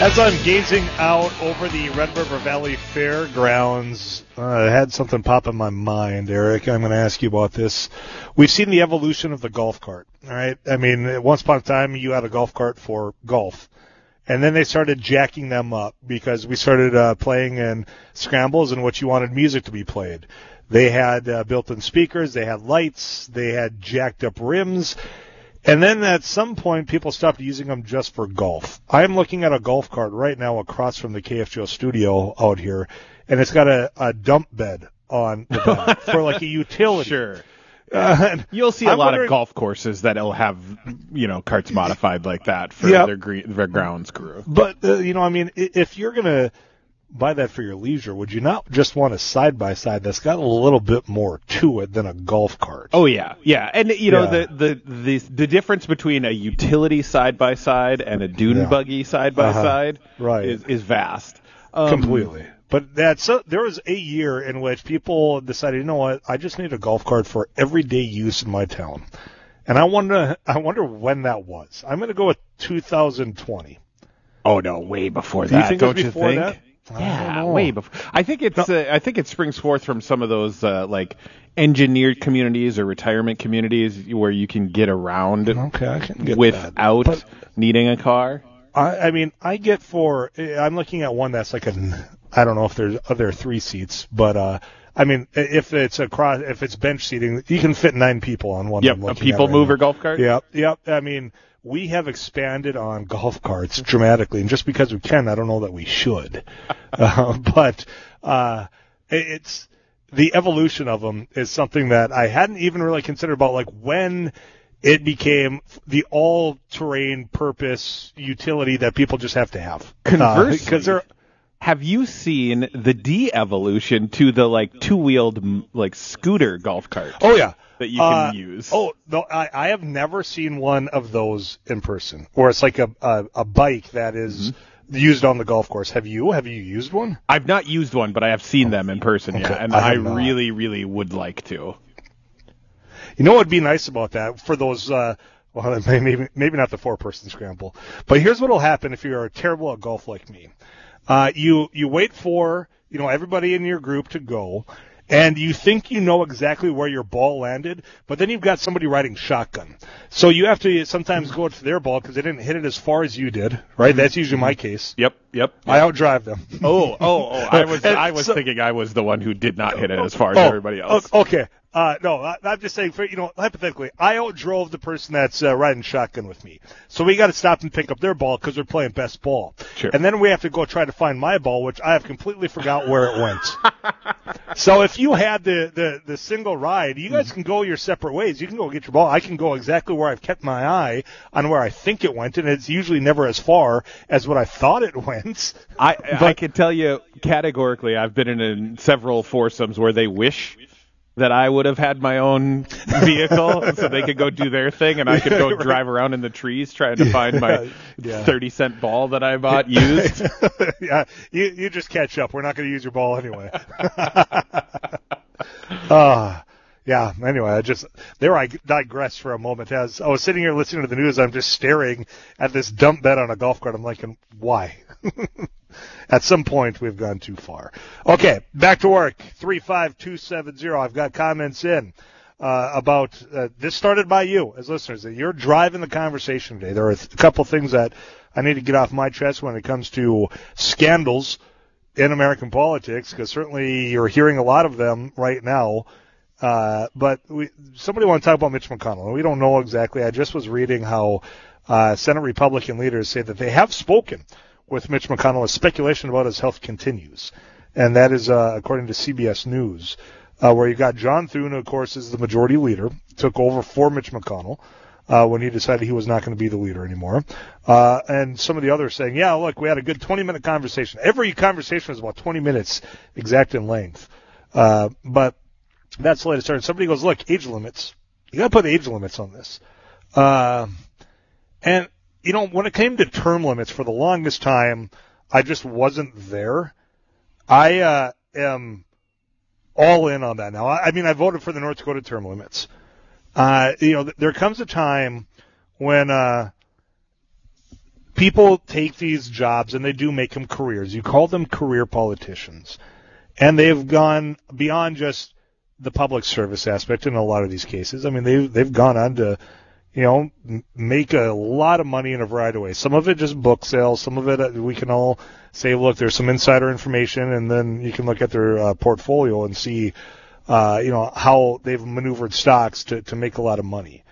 As I'm gazing out over the Red River Valley Fairgrounds, I had something pop in my mind, Eric. I'm going to ask you about this. We've seen the evolution of the golf cart, all right? I mean, once upon a time, you had a golf cart for golf. And then they started jacking them up because we started playing in scrambles in which you wanted music to be played. They had built-in speakers, they had lights, they had jacked up rims. And then at some point, people stopped using them just for golf. I'm looking at a golf cart right now across from the KFGO studio out here, and it's got a dump bed on the back for like a utility. Sure. You'll see a lot of golf courses that'll have, carts modified like that for their grounds crew. But, if you're going to buy that for your leisure, would you not just want a side-by-side that's got a little bit more to it than a golf cart? Oh, yeah. Yeah. And, the difference between a utility side-by-side and a dune buggy side-by-side is vast. Completely. But there was a year in which people decided, you know what, I just need a golf cart for everyday use in my town. And I wonder when that was. I'm going to go with 2020. Oh, no, way before that, don't you think? That? Yeah, way before. I think it springs forth from some of those engineered communities or retirement communities where you can get around I can get without needing a car. I'm looking at one that's like I don't know if there are 3 seats, but if it's bench seating, you can fit 9 people on one. Yep, a people mover golf cart. Yep. We have expanded on golf carts dramatically, and just because we can, I don't know that we should. But it's the evolution of them is something that I hadn't even really considered about, like when it became the all-terrain purpose utility that people just have to have. Conversely, have you seen the de-evolution to the two-wheeled scooter golf cart? Oh yeah. That you can use. Oh, no, I have never seen one of those in person, or it's like a bike that is used on the golf course. Have you used one? I've not used one, but I have seen them in person, and I really, really would like to. You know what would be nice about that for those, maybe not the 4-person scramble, but here's what will happen if you're terrible at golf like me. You wait for, everybody in your group to go, and you think you know exactly where your ball landed, but then you've got somebody riding shotgun. So you have to sometimes go to their ball because they didn't hit it as far as you did, right? That's usually my case. Yep. I outdrive them. I was thinking I was the one who did not hit it as far as everybody else. Okay. No, I'm just saying, hypothetically, I outdrove the person that's riding shotgun with me. So we got to stop and pick up their ball because we're playing best ball. Sure. And then we have to go try to find my ball, which I have completely forgot where it went. So if you had the single ride, you guys can go your separate ways. You can go get your ball. I can go exactly where I've kept my eye on where I think it went, and it's usually never as far as what I thought it went. I can tell you categorically, I've been in several foursomes where they wish that I would have had my own vehicle so they could go do their thing and I could go drive around in the trees trying to find my 30-cent ball that I bought used. Yeah, you just catch up. We're not going to use your ball anyway. Anyway, I digress for a moment. As I was sitting here listening to the news, I'm just staring at this dump bed on a golf cart. I'm like, why? At some point, we've gone too far. Okay, back to work. 35270. I've got comments in about this started by you as listeners. That you're driving the conversation today. There are a couple things that I need to get off my chest when it comes to scandals in American politics, because certainly you're hearing a lot of them right now. But somebody want to talk about Mitch McConnell, and we don't know exactly. I just was reading how Senate Republican leaders say that they have spoken with Mitch McConnell as speculation about his health continues. And that is according to CBS News, where you got John Thune, who, of course, is the majority leader, took over for Mitch McConnell when he decided he was not going to be the leader anymore. And some of the others saying, yeah, look, we had a good 20-minute conversation. Every conversation was about 20 minutes exact in length. But that's the latest start. Somebody goes, look, age limits. You got to put age limits on this. And when it came to term limits, for the longest time, I just wasn't there. I am all in on that now. I voted for the North Dakota term limits. There comes a time when people take these jobs and they do make them careers. You call them career politicians. And they've gone beyond just the public service aspect in a lot of these cases. I mean, they've gone on to, make a lot of money in a variety of ways. Some of it just book sales. Some of it we can all say, look, there's some insider information, and then you can look at their portfolio and see, how they've maneuvered stocks to make a lot of money.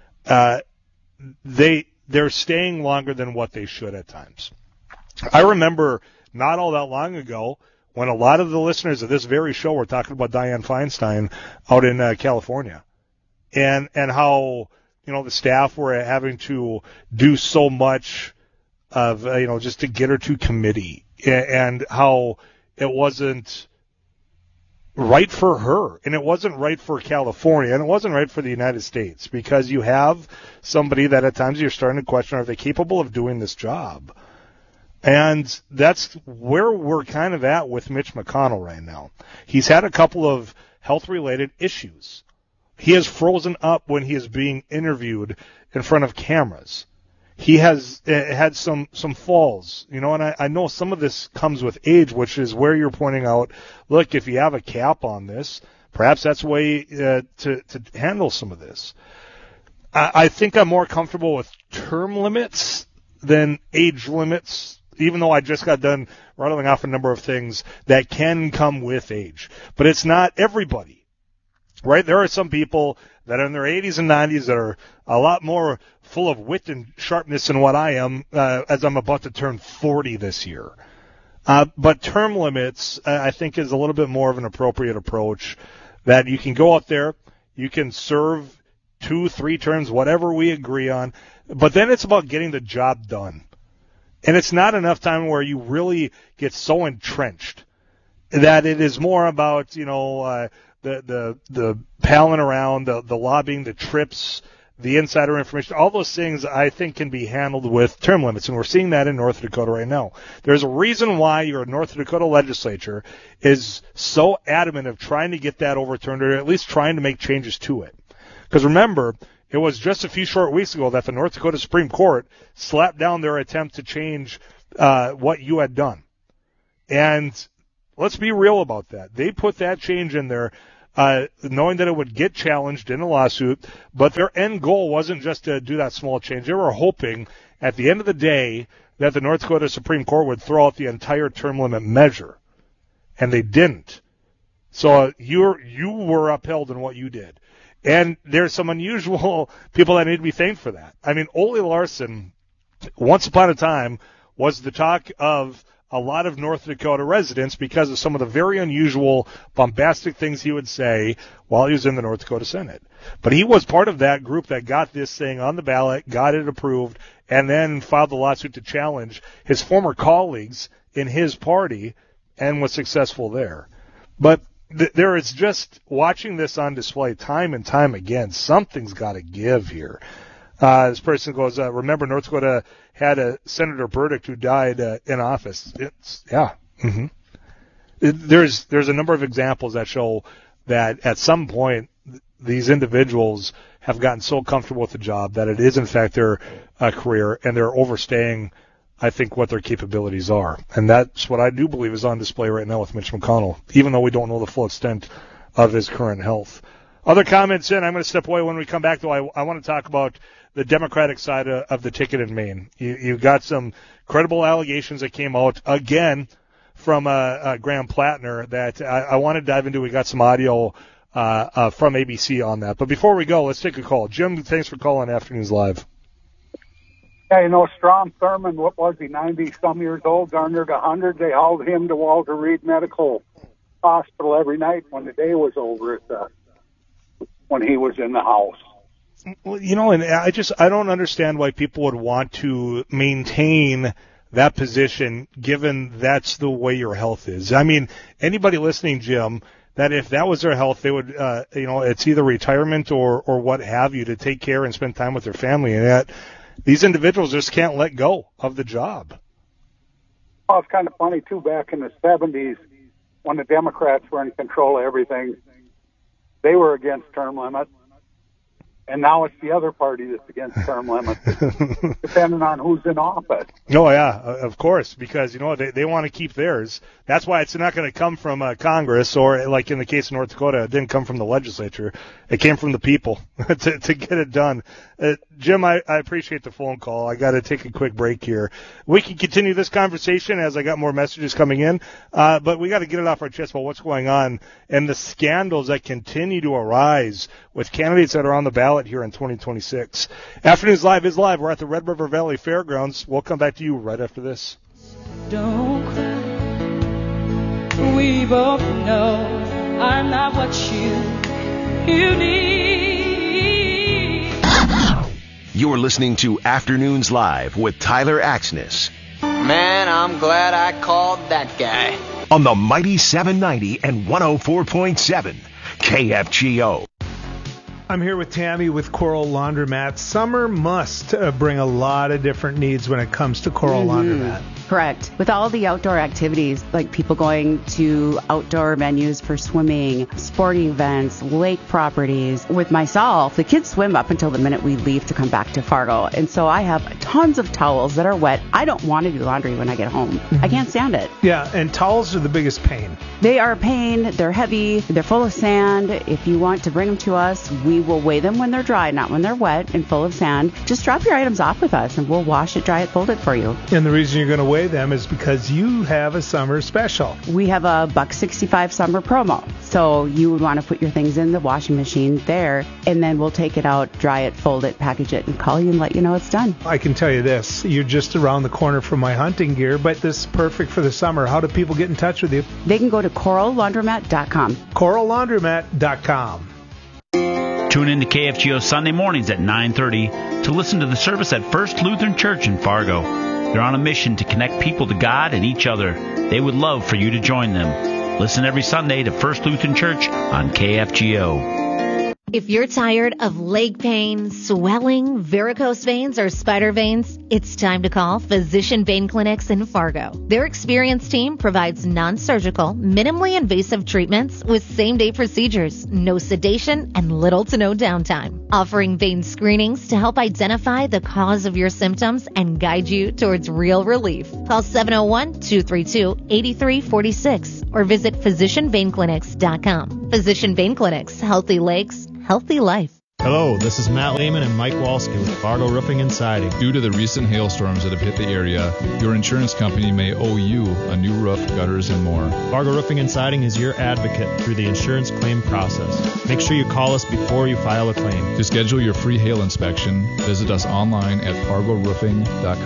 They're staying longer than what they should at times. I remember not all that long ago when a lot of the listeners of this very show were talking about Dianne Feinstein out in California, and how the staff were having to do so much of just to get her to committee, and how it wasn't right for her, and it wasn't right for California, and it wasn't right for the United States, because you have somebody that at times you're starting to question, are they capable of doing this job? And that's where we're kind of at with Mitch McConnell right now. He's had a couple of health-related issues. He has frozen up when he is being interviewed in front of cameras. He has had some falls, and I know some of this comes with age, which is where you're pointing out, look, if you have a cap on this, perhaps that's a way to handle some of this. I think I'm more comfortable with term limits than age limits, even though I just got done rattling off a number of things that can come with age. But it's not everybody, right? There are some people that are in their 80s and 90s that are a lot more full of wit and sharpness than what I am, as I'm about to turn 40 this year. But term limits, I think, is a little bit more of an appropriate approach, that you can go out there, you can serve 2-3 terms, whatever we agree on, but then it's about getting the job done. And it's not enough time where you really get so entrenched that it is more about, the palling around, the lobbying, the trips, the insider information. All those things I think can be handled with term limits, and we're seeing that in North Dakota right now. There's a reason why your North Dakota legislature is so adamant of trying to get that overturned, or at least trying to make changes to it. Because remember, it was just a few short weeks ago that the North Dakota Supreme Court slapped down their attempt to change what you had done. And let's be real about that. They put that change in there knowing that it would get challenged in a lawsuit, but their end goal wasn't just to do that small change. They were hoping at the end of the day that the North Dakota Supreme Court would throw out the entire term limit measure, and they didn't. So you were upheld in what you did. And there's some unusual people that need to be thanked for that. I mean, Ole Larson, once upon a time, was the talk of a lot of North Dakota residents because of some of the very unusual, bombastic things he would say while he was in the North Dakota Senate. But he was part of that group that got this thing on the ballot, got it approved, and then filed the lawsuit to challenge his former colleagues in his party, and was successful there. But there is just, watching this on display time and time again, something's got to give here. This person goes, remember North Dakota had a Senator Burdick who died in office. There's a number of examples that show that at some point these individuals have gotten so comfortable with the job that it is in fact their career, and they're overstaying, I think, what their capabilities are. And that's what I do believe is on display right now with Mitch McConnell, even though we don't know the full extent of his current health. Other comments in. I'm going to step away. When we come back, though, I want to talk about the Democratic side of the ticket in Maine. You got some credible allegations that came out, again, from Graham Plattner that I want to dive into. We got some audio from ABC on that. But before we go, let's take a call. Jim, thanks for calling Afternoons Live. Yeah, Strom Thurmond, what was he, 90-some years old, garnered 100. They hauled him to Walter Reed Medical Hospital every night when the day was over, when he was in the house. Well, and I don't understand why people would want to maintain that position given that's the way your health is. I mean, anybody listening, Jim, that if that was their health, they would, it's either retirement or what have you, to take care and spend time with their family. And that these individuals just can't let go of the job. Well, it's kind of funny, too, back in the 70s when the Democrats were in control of everything, they were against term limits. And now it's the other party that's against term limits, depending on who's in office. Oh, yeah, of course, because, they want to keep theirs. That's why it's not going to come from Congress, or like in the case of North Dakota, it didn't come from the legislature. It came from the people to get it done. Jim, I appreciate the phone call. I got to take a quick break here. We can continue this conversation as I got more messages coming in, but we got to get it off our chest about what's going on and the scandals that continue to arise with candidates that are on the ballot here in 2026. Afternoons Live is live. We're at the Red River Valley Fairgrounds. We'll come back to you right after this. Don't cry. We both know I'm not what you need. You're listening to Afternoons Live with Tyler Axness. Man, I'm glad I called that guy. On the mighty 790 and 104.7 KFGO. I'm here with Tammy with Coral Laundromat. Summer must bring a lot of different needs when it comes to Coral Laundromat. Correct. With all the outdoor activities, like people going to outdoor venues for swimming, sporting events, lake properties. With myself, the kids swim up until the minute we leave to come back to Fargo. And so I have tons of towels that are wet. I don't want to do laundry when I get home. I can't stand it. Yeah, and towels are the biggest pain. They are a pain. They're heavy. They're full of sand. If you want to bring them to us, we will weigh them when they're dry, not when they're wet and full of sand. Just drop your items off with us and we'll wash it, dry it, fold it for you. And the reason you're going to weigh them is because you have a summer special. We have a $1.65 summer promo. So you would want to put your things in the washing machine there, and then we'll take it out, dry it, fold it, package it, and call you and let you know it's done. I can tell you this. You're just around the corner from my hunting gear, but this is perfect for the summer. How do people get in touch with you? They can go to corallaundromat.com. corallaundromat.com. Tune in to KFGO Sunday mornings at 9:30 to listen to the service at First Lutheran Church in Fargo. They're on a mission to connect people to God and each other. They would love for you to join them. Listen every Sunday to First Lutheran Church on KFGO. If you're tired of leg pain, swelling, varicose veins, or spider veins, it's time to call Physician Vein Clinics in Fargo. Their experienced team provides non-surgical, minimally invasive treatments with same-day procedures, no sedation, and little to no downtime. Offering vein screenings to help identify the cause of your symptoms and guide you towards real relief. Call 701-232-8346 or visit physicianveinclinics.com. Physician Vein Clinics, healthy legs, healthy life. Hello, this is Matt Lehman and Mike Walski with Fargo Roofing and Siding. Due to the recent hailstorms that have hit the area, your insurance company may owe you a new roof, gutters, and more. Fargo Roofing and Siding is your advocate through the insurance claim process. Make sure you call us before you file a claim. To schedule your free hail inspection, visit us online at fargoroofing.com.